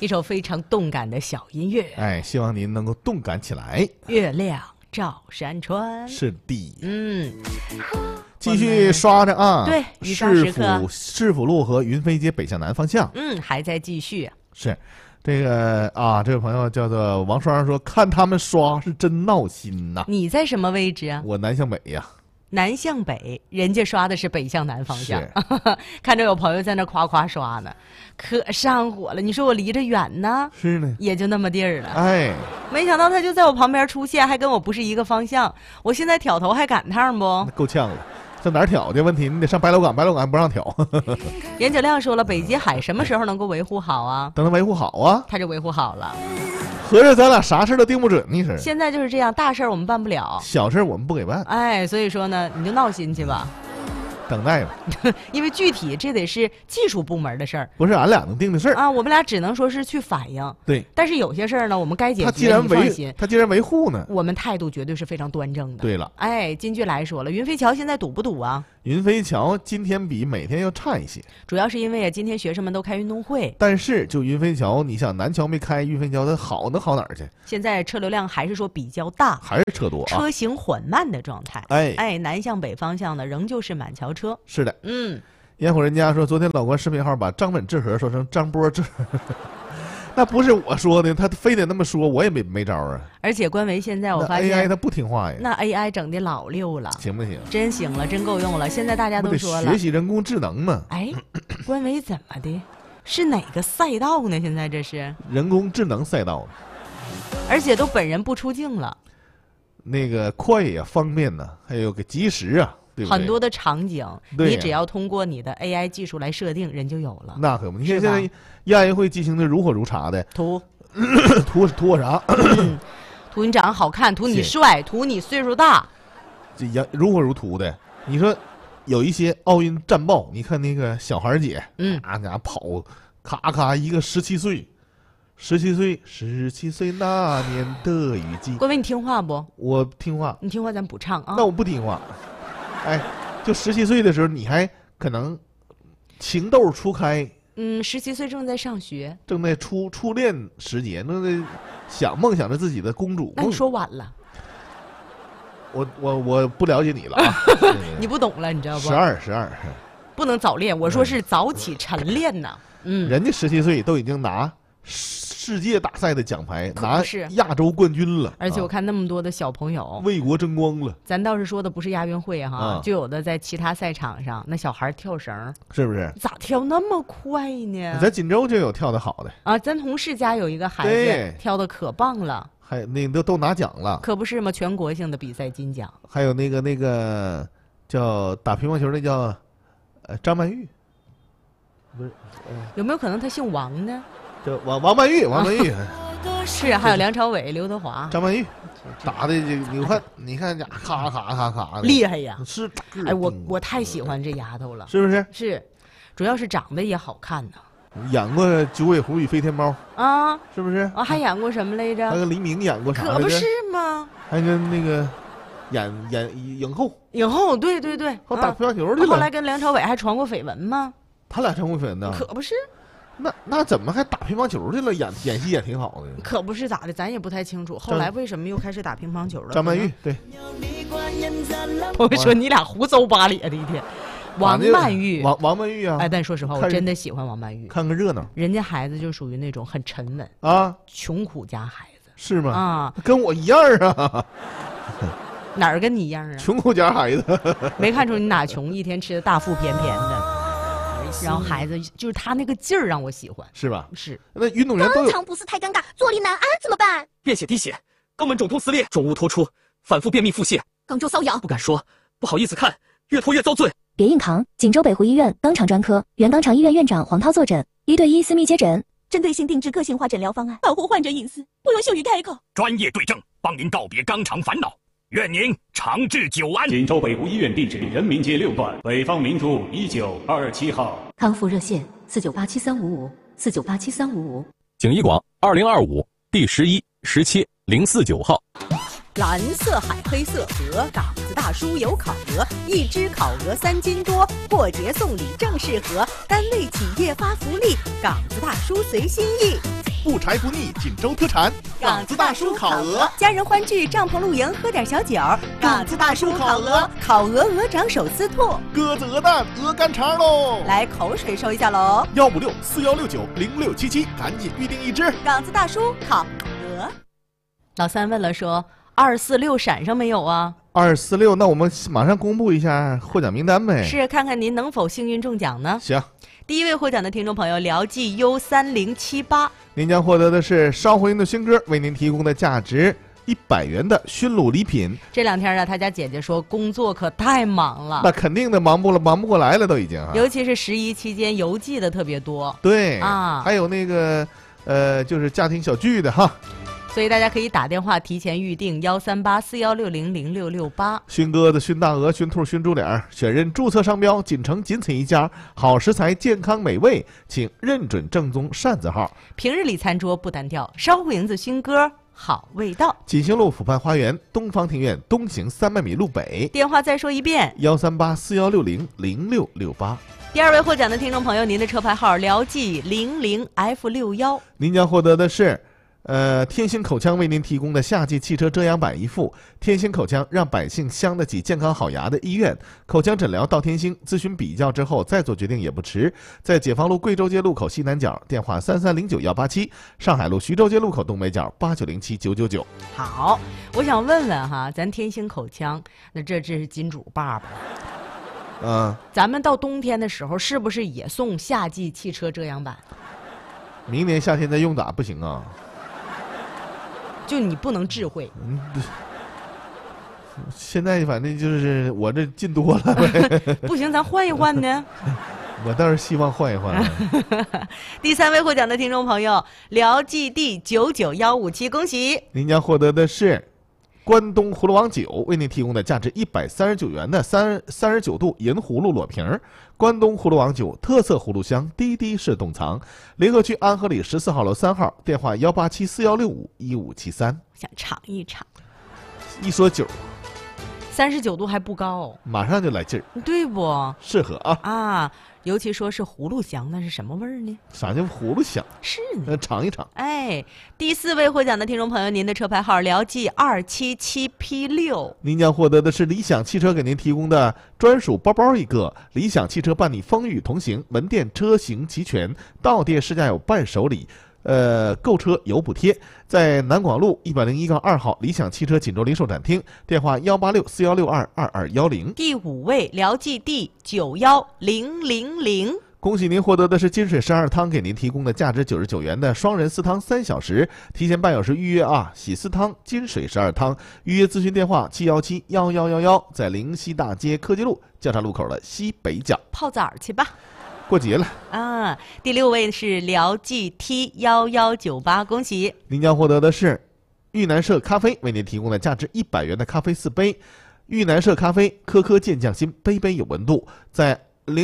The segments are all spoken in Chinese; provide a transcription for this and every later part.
一首非常动感的小音乐。 哎，希望您能够动感起来。 月亮照山川， 是的。继继续刷着啊。 对，雨刷时刻， 市府路和云飞街北向南方向。 还在继续。 是，这个啊，这位朋友叫做王双说，看他们刷是真闹心呐。 你在什么位置啊？ 我南向北呀。 南向北，人家刷的是北向南方向。看着有朋友在那夸夸刷呢，可上火了。你说我离着远呢， 是呢， 也就那么地儿了。 哎， 没想到他就在我旁边出现，还跟我不是一个方向。我现在挑头还赶趟不？ 够呛了。在哪儿挑的问题？你得上白龙岗，白龙岗不让挑。 严九亮说了，北极海什么时候能够维护好啊？ 等他维护好啊， 他就维护好了。 合着咱俩啥事都定不准，你是？ 现在就是这样，大事我们办不了， 小事我们不给办。 哎，所以说呢，你就闹心去吧。 等待吧， 因为具体这得是技术部门的事儿， 不是俺俩能定的事儿啊。我们俩只能说是去反映， 对。 但是有些事儿呢，我们该解决， 他既然维护呢， 我们态度绝对是非常端正的。 对了， 哎，金句来说了，云飞桥现在堵不堵啊？ 云飞桥今天比每天要差一些， 主要是因为今天学生们都开运动会。 但是就云飞桥，你想南桥没开，云飞桥它好能好哪儿去？ 现在车流量还是说比较大， 还是车多啊， 车行缓慢的状态。哎，南向北方向呢，仍旧是满桥车。 是的，烟火人家说，昨天老关视频号把张本智和说成张波智。那不是我说的，他非得那么说，我也没招啊。 而且官微现在我发现 AI 他不听话呀， 那 AI 整的老溜了， 行不行？ 真行了，真够用了。现在大家都说了， 学习人工智能嘛。 哎，官微怎么的？是哪个赛道呢？现在这是人工智能赛道， 而且都本人不出镜了， 那个快呀，方便呢，还有个及时啊。对对很多的场景，你只要通过你的 AI 技术来设定，人就有了。 那可不，你看现在亚运会进行的如火如茶的， 图我啥？ 图你长得好看，图你帅，图你岁数大， 这如火如荼的。你说有一些奥运战报，你看那个小孩姐，家跑，咔咔一个17岁。17岁那年的雨季。 郭威，你听话不？ 我听话。 你听话，咱补唱啊。 那我不听话。哎，就17岁的时候，你还可能情窦初开。 17岁正在上学， 正在初恋时节，正在梦想着自己的公主梦。 那你说晚了。 我不了解你了啊。 你不懂了，你知道不 ？12， 不能早恋。我说是早起晨练呢。 人家17岁都已经拿世界大赛的奖牌，拿亚洲冠军了。 而且我看那么多的小朋友为国争光了。 咱倒是说的不是亚运会哈，就有的在其他赛场上，那小孩跳绳， 是不是？ 咋跳那么快呢？ 咱锦州就有跳得好的啊，咱同事家有一个孩子跳得可棒了， 还那都拿奖了， 可不是吗？全国性的比赛金奖。 还有那个叫打乒乓球的叫张曼玉，不是？ 有没有可能他姓王呢？ 叫王曼玉是，还有梁朝伟、刘德华、 张曼玉打的你看家咔咔厉害呀！ 是， 哎，我太喜欢这丫头了， 是不是？ 是，主要是长得也好看呢。 演过《九尾狐与飞天猫》 啊， 是不是？ 啊，还演过什么来着？ 还跟黎明演过啥？ 可不是吗？ 还跟那个演影后， 对， 后打乒乓球去了。 后来跟梁朝伟还传过绯闻吗？ 他俩传过绯闻呢？ 可不是。 那怎么还打乒乓球去了？演戏也挺好的。 可不是咋的，咱也不太清楚。后来为什么又开始打乒乓球了？ 张曼玉对。 我说你俩胡诌八咧的一天。王曼玉啊！ 哎，但说实话，我真的喜欢王曼玉。 看个热闹。 人家孩子就属于那种很沉稳啊， 穷苦家孩子是吗？ 啊， 跟我一样啊。 哪儿跟你一样啊？ 穷苦家孩子。 没看出你哪穷，一天吃的大腹便便的。然后孩子就是他那个劲儿让我喜欢， 是吧？ 是。 那运动员都当场不是太尴尬，坐立难安怎么办？ 便血滴血，肛门肿痛撕裂，肿物脱出，反复便秘腹泻， 肛周瘙痒， 不敢说，不好意思看，越拖越遭罪。 别硬扛，锦州北湖医院肛肠专科原肛肠医院院长黄涛坐诊，1对1私密接诊， 针对性定制个性化诊疗方案，保护患者隐私，不容羞于开口。 专业对症，帮您告别肛肠烦恼，愿您长治久安。 锦州北湖医院地址：人民街6段北方明珠1927号。 康复热线49873554987355。 景一广2025第11、17、049号。 蓝色海黑色鹅，岗子大叔有烤鹅，1只烤鹅3斤多，过节送礼正适合，单位企业发福利，岗子大叔随心意。 不柴不腻，锦州特产岗子大叔烤鹅， 家人欢聚，帐篷露营，喝点小酒。 岗子大叔烤鹅， 烤鹅、鹅掌、手撕兔， 鸽子、鹅蛋、鹅肝肠喽！ 来，口水收一下喽 ！156-4169-0677，赶紧预定一只。 岗子大叔烤鹅。 老三问了说，246闪上没有啊 ？246，那我们马上公布一下获奖名单呗。 是，看看您能否幸运中奖呢？ 行。 第一位获奖的听众朋友辽记 U3078， 您将获得的是烧回音的勋哥为您提供的价值100元的熏卤礼品。 这2天啊，他家姐姐说工作可太忙了， 那肯定的，忙不过来了都已经啊。 尤其是11期间邮寄的特别多。 对啊， 还有那个就是家庭小聚的哈。 所以大家可以打电话提前预定13841600668。 熏鸽子、熏大鹅、熏兔、熏猪脸，选任注册商标，仅此一家。好食材，健康美味，请认准正宗扇子号。 平日里餐桌不单调，烧回营子熏鸽好味道。 锦兴路府畔花园东方庭院东行300米路北。 电话再说一遍 ：13841600668。 第2位获奖的听众朋友，您的车牌号辽记00F61， 您将获得的是。天星口腔为您提供的夏季汽车遮阳板一副。天星口腔让百姓镶得起健康好牙的医院，口腔诊疗到天星，咨询比较之后再做决定也不迟。在解放路贵州街路口西南角，电话3309187；上海路徐州街路口东北角89079999。 好，我想问问哈，咱天星口腔，那这是金主爸爸。咱们到冬天的时候，是不是也送夏季汽车遮阳板？ 明年夏天再用咋不行啊？ 就你不能智慧。 现在反正就是我这进多了呗。 不行，咱换一换呢。 我倒是希望换一换。 第3位获奖的听众朋友，辽记第99157，恭喜！ 您将获得的是关东葫芦王酒为您提供的价值139元的39度银葫芦裸瓶。关东葫芦王酒特色葫芦香，滴滴式冻藏。临河区安河里14号楼3号，电话18741651573。 想尝一尝。 一说酒 ，39度还不高， 马上就来劲儿， 对不？ 适合啊。 尤其说是葫芦香，那是什么味儿呢？ 啥叫葫芦香？ 是呢， 尝一尝。 哎，第4位获奖的听众朋友，您的车牌号辽记277P6， 您将获得的是理想汽车给您提供的专属包包一个。理想汽车伴你风雨同行，门店车型齐全，到店试驾有伴手礼。购车有补贴，在南广路101-2号理想汽车锦州零售展厅，电话186-4162-2210。 第5位辽记第91000， 恭喜您获得的是金水12汤给您提供的价值99元的双人私汤3小时，提前半小时预约啊！喜私汤金水12汤，预约咨询电话717-1111，在灵溪大街科技路交叉路口的西北角。 泡澡去吧。 过节了啊！第6位是辽记 T1198，恭喜！ 您将获得的是玉南社咖啡为您提供的价值100元的咖啡4杯。玉南社咖啡，颗颗见匠心，杯杯有温度。在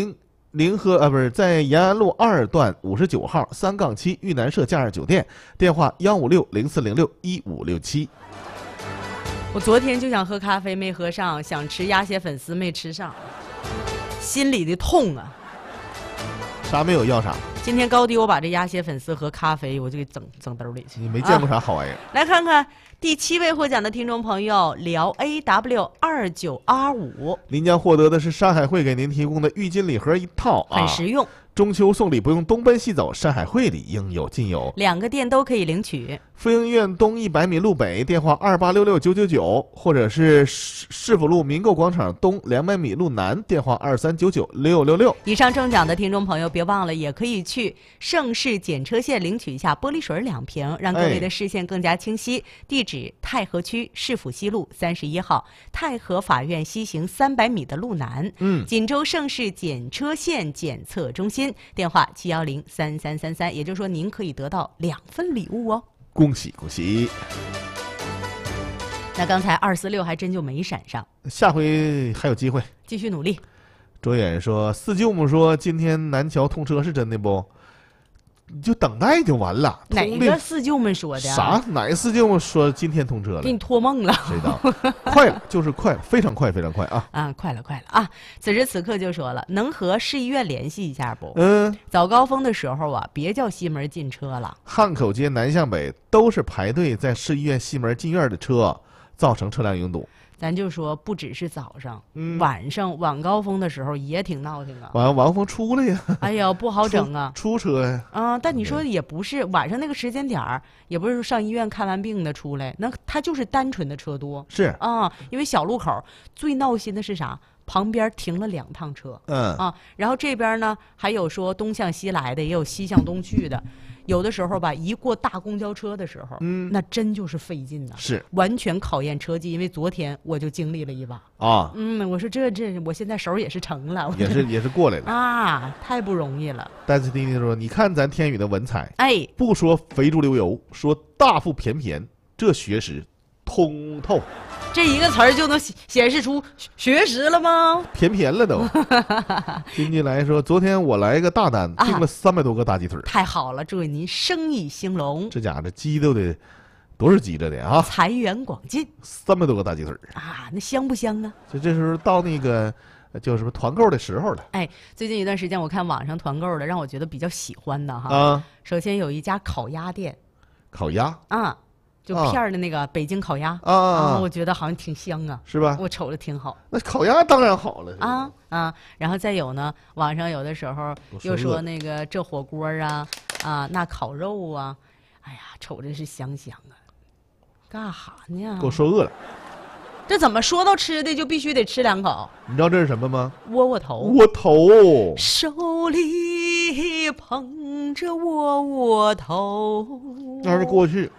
在延安路2段59号3-7玉南社假日酒店，电话156-0406-1567。 我昨天就想喝咖啡没喝上，想吃鸭血粉丝没吃上，心里的痛啊！ 啥没有要啥。 今天高低我把这鸭血粉丝和咖啡我就给整兜里去。 你没见过啥好玩意儿。 来看看第7位获奖的听众朋友辽 AW29R5， 您将获得的是山海汇给您提供的浴巾礼盒一套啊， 很实用。 中秋送礼不用东奔西走，山海汇里应有尽有 ，2个店都可以领取。 富英苑东100米路北，电话2866999，或者是市府路民购广场东200米路南，电话23996666。 以上中奖的听众朋友，别忘了也可以去盛世检车线领取一下玻璃水2瓶，让各位的视线更加清晰。地址太和区市府西路31号太和法院西行300米的路南。锦州盛世检车线检测中心，电话7103333，也就是说您可以得到2份礼物哦。 恭喜恭喜！ 那刚才246还真就没闪上， 下回还有机会， 继续努力。 卓远说，四舅母说今天南桥通车是真的不？ 你就等待就完了。 哪个四舅们说的？ 啥？哪个四舅们说今天通车了？ 给你托梦了？ 谁知道？快了，就是快了，非常快，非常快啊！ 啊，快了啊！此时此刻就说了，能和市医院联系一下不？早高峰的时候啊，别叫西门进车了。 汉口街南向北都是排队在市医院西门进院的车，造成车辆拥堵。 咱就说，不只是早上，晚上晚高峰的时候也挺闹腾啊。 晚高峰出来呀， 哎呀，不好整啊， 出车呀。 啊，但你说也不是晚上那个时间点儿，也不是说上医院看完病的出来，那他就是单纯的车多。 是啊，因为小路口最闹心的是啥？旁边停了2趟车。然后这边呢还有说东向西来的，也有西向东去的。有的时候吧，一过大公交车的时候，那真就是费劲呐， 是完全考验车技。因为昨天我就经历了一把啊， 我说这我现在手也是成了， 也是过来了啊，太不容易了。 但是丁丁说，你看咱天宇的文采， 不说肥猪流油，说大腹便便，这学识通透。 这一个词儿就能显示出学识了吗？ 便了都。经济来说，昨天我来一个大单，订了300多个大鸡腿。 太好了，祝您生意兴隆。 这家伙鸡都得多少鸡着的啊？ 财源广进。 300多个大鸡腿啊，那香不香啊？ 这时候到那个叫什么团购的时候了。 最近一段时间我看网上团购的，让我觉得比较喜欢的哈。首先有一家烤鸭店。 烤鸭啊。就片的那个北京烤鸭我觉得好像挺香啊， 是吧？ 我瞅着挺好。 那烤鸭当然好了然后再有呢，网上有的时候又说那个这火锅那烤肉啊，哎呀，瞅着是香啊。干哈呢？ 给我说饿了。 这怎么说到吃的就必须得吃2口？ 你知道这是什么吗？ 窝头。 窝头。 手里捧着窝头。 那是过去。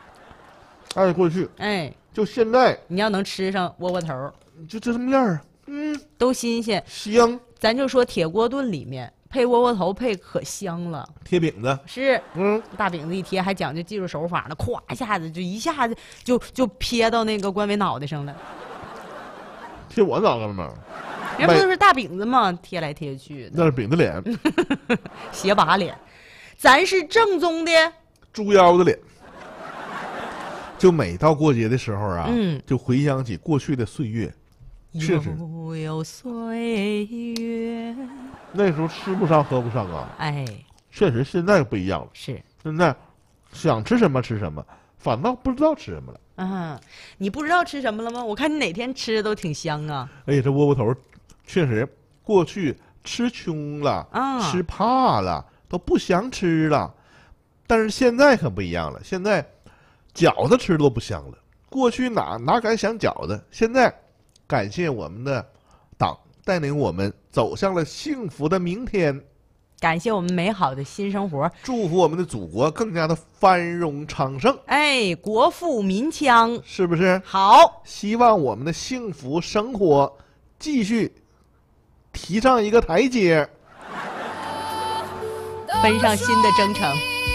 就现在你要能吃上窝头， 就这么样儿， 都新鲜香。 咱就说铁锅炖里面配窝头配可香了。 贴饼子是，大饼子一贴还讲究技术手法呢，咵一下子就撇到那个官伟脑袋上了。 贴我脑袋吗？ 人不都是大饼子吗？贴来贴去的。 那是饼子脸， 斜把脸，咱是正宗的猪腰子脸。就每到过节的时候啊，就回想起过去的岁月，确实有岁月。 那时候吃不上喝不上啊，确实现在不一样了。 是， 现在想吃什么吃什么，反倒不知道吃什么了。你不知道吃什么了吗？我看你哪天吃的都挺香啊。 这窝头确实过去吃穷了吃怕了，都不想吃了，但是现在可不一样了，现在。饺子吃都不香了，过去哪敢想饺子？现在，感谢我们的党带领我们走向了幸福的明天， 感谢我们美好的新生活， 祝福我们的祖国更加的繁荣昌盛。 国富民强， 是不是？ 好， 希望我们的幸福生活继续提上一个台阶， 奔上新的征程。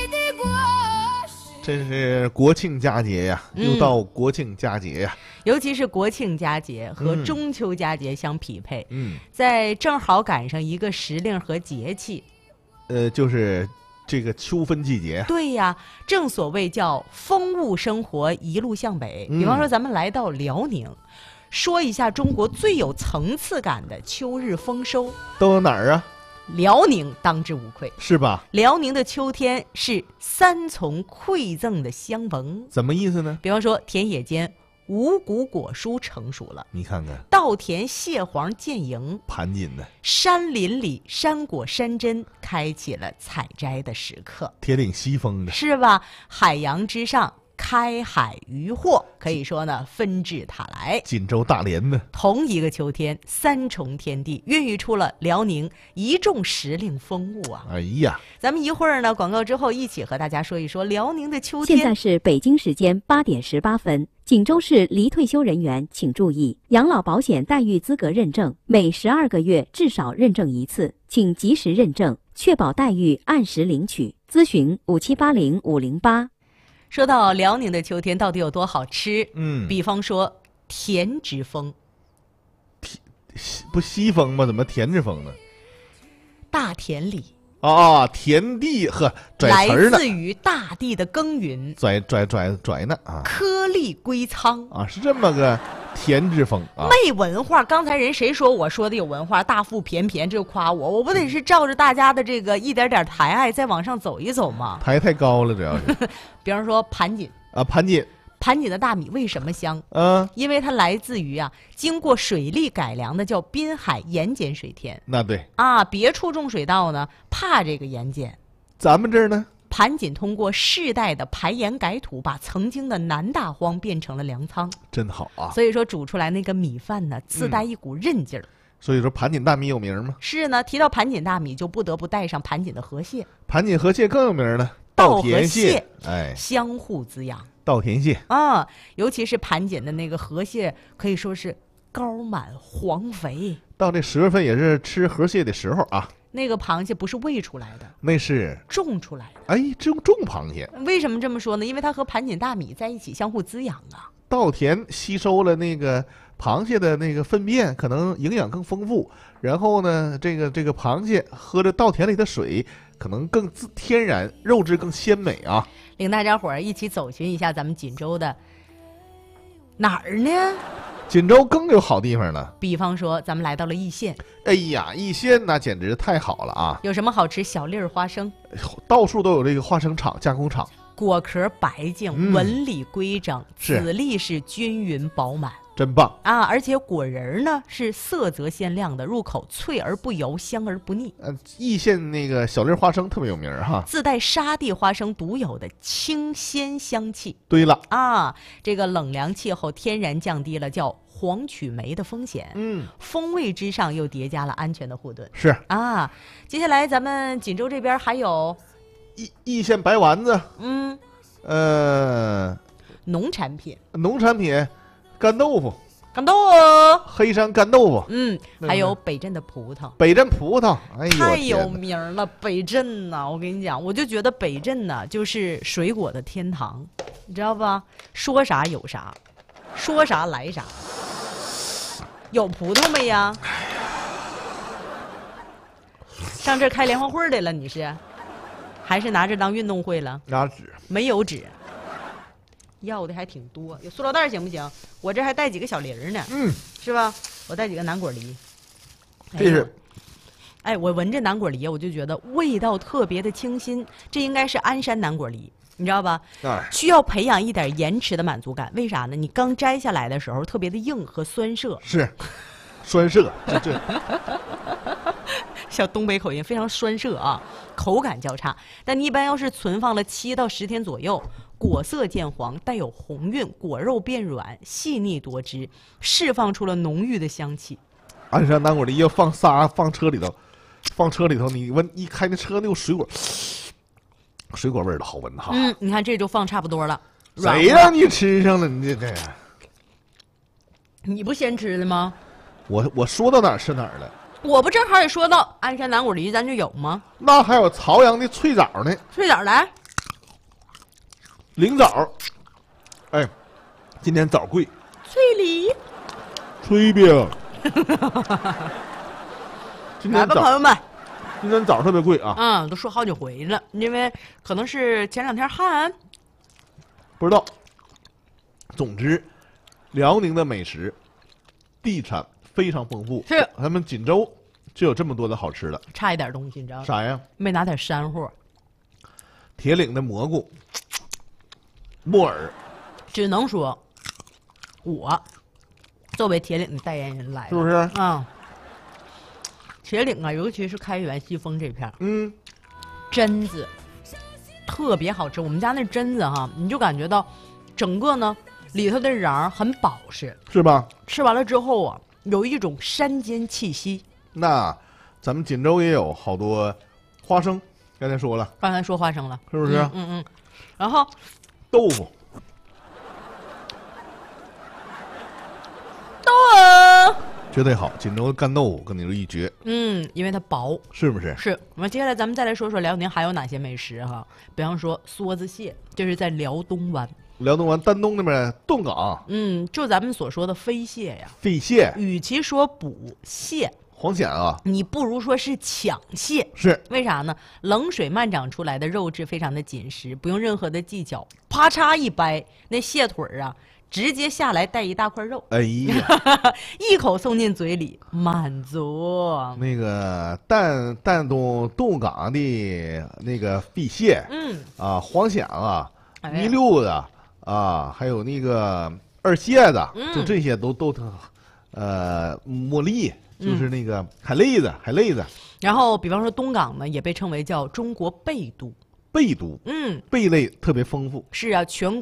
这是国庆佳节呀，又到国庆佳节呀， 尤其是国庆佳节和中秋佳节相匹配，在正好赶上一个时令和节气， 就是这个秋分季节。 对呀，正所谓叫风物生活一路向北。比方说咱们来到辽宁，说一下中国最有层次感的秋日丰收都有哪儿啊？ 辽宁当之无愧， 是吧？ 辽宁的秋天是3重馈赠的相逢， 怎么意思呢？ 比方说田野间五谷果蔬成熟了， 你看看稻田蟹黄渐盈， 盘锦的山林里山果山珍开启了采摘的时刻， 铁岭西风的是吧？海洋之上开海渔获，可以说呢纷至沓来。 锦州大连呢， 同一个秋天3重天地，孕育出了辽宁一众时令风物啊！ 哎呀， 咱们一会儿呢广告之后一起和大家说一说辽宁的秋天。 现在是北京时间8点18分。锦州市离退休人员请注意，养老保险待遇资格认证每12个月至少认证1次，请及时认证，确保待遇按时领取。咨询5780-508。 说到辽宁的秋天到底有多好吃，比方说田之风， 不西风吗？怎么田之风呢？ 大田里啊，田地呵，拽词儿呢， 来自于大地的耕耘， 拽呢啊， 颗粒归仓啊，是这么个田之风啊。 没文化，刚才人谁说我说的有文化？大腹便便这就夸我，我不得是照着大家的这个一点点抬爱再往上走一走吗？ 抬太高了，主要是。 比方说盘锦啊，盘锦。 盘锦的大米为什么香？因为它来自于经过水利改良的叫滨海盐碱水田。 那对啊，别处种水稻呢，怕这个盐碱。 咱们这儿呢， 盘锦通过世代的排盐改土，把曾经的南大荒变成了粮仓， 真好啊！ 所以说煮出来那个米饭呢，自带一股韧劲儿。 所以说盘锦大米有名吗？ 是呢，提到盘锦大米，就不得不带上盘锦的河蟹。 盘锦河蟹更有名呢，稻田蟹，哎， 相互滋养。 稻田蟹啊，尤其是盘锦的那个河蟹，可以说是膏满黄肥。 到这10月份也是吃河蟹的时候啊。 那个螃蟹不是喂出来的， 那是种出来的。 哎，种螃蟹， 为什么这么说呢？因为它和盘锦大米在一起相互滋养啊。 稻田吸收了那个螃蟹的那个粪便，可能营养更丰富。然后呢，这个螃蟹喝着稻田里的水，可能更天然，肉质更鲜美啊。 领大家伙儿一起走寻一下咱们锦州的哪儿呢？ 锦州更有好地方了。 比方说，咱们来到了易县。 哎呀，易县那简直太好了啊！ 有什么好吃？小粒儿花生， 到处都有这个花生厂、加工厂。 果壳白净，纹理规整，籽粒是均匀饱满。 真棒啊！而且果仁呢是色泽鲜亮的，入口脆而不油，香而不腻。 易县那个小粒花生特别有名哈， 自带沙地花生独有的清鲜香气。 对了啊，这个冷凉气候天然降低了叫黄曲霉的风险。风味之上又叠加了安全的护盾。 是啊，接下来咱们锦州这边还有易县白丸子。 农产品。 干豆腐，黑山干豆腐， 还有北镇的葡萄， 哎呦， 太有名了。北镇呐，我跟你讲，我就觉得北镇呢就是水果的天堂，你知道吧？说啥有啥，说啥来啥。有葡萄没呀？上这开联欢会来了，你是？还是拿着当运动会了？ 拿纸？ 没有纸。要的还挺多，有塑料袋行不行？我这还带几个小梨儿呢，是吧？我带几个南果梨。 这是， 哎，我闻着南果梨，我就觉得味道特别的清新，这应该是鞍山南果梨，你知道吧？需要培养一点延迟的满足感，为啥呢？你刚摘下来的时候特别的硬和酸涩， 是，酸涩，这。 小东北口音，非常酸涩啊，口感较差。但你一般要是存放了7到10天左右，果色渐黄，带有红晕，果肉变软，细腻多汁，释放出了浓郁的香气。 鞍山南果梨要放车里头，你闻一开那车那个水果味儿都好闻哈。 你看这就放差不多了。 谁让你吃上了？你这你不先吃的吗？ 我说到哪儿是哪儿了。 我不正好也说到鞍山南果梨，咱就有吗？ 那还有曹阳的脆枣呢。 脆枣来， 菱枣。哎，今年枣贵。 脆梨， 炊饼。 来吧，朋友们， 今年枣特别贵啊。 都说好几回了，因为可能是前2天旱， 不知道。总之，辽宁的美食，地产非常丰富， 是咱们锦州就有这么多的好吃的。 差一点东西，你知道吗？ 啥呀？ 没拿点山货。 铁岭的蘑菇、木耳， 只能说，我作为铁岭的代言人来了， 是不是？ 铁岭啊，尤其是开元西峰这片，榛子特别好吃。我们家那榛子哈，你就感觉到整个呢里头的瓤很保实， 是吧？ 吃完了之后啊，有一种山间气息。 那咱们锦州也有好多花生，刚才说了， 刚才说花生了， 是不是？ 然后豆腐，绝对好。锦州干豆腐跟你说一绝。 因为它薄， 是不是？ 是。那接下来咱们再来说说辽宁还有哪些美食哈？比方说梭子蟹，这是在辽东湾。 辽东湾丹东那边侗港， 就咱们所说的飞蟹呀。 飞蟹， 与其说捕蟹， 黄蚬啊， 你不如说是抢蟹。 是为啥呢？冷水慢长出来的肉质非常的紧实，不用任何的技巧，啪嚓一掰，那蟹腿儿啊，直接下来带一大块肉， 哎呀， 一口送进嘴里，满足。 那个丹东港的那个飞蟹，黄蚬啊，泥溜子啊，还有那个二蟹子，就这些都特，茉莉。就是那个海蛎子， 然后比方说东港呢，也被称为叫中国贝都， 贝类特别丰富。 是啊，全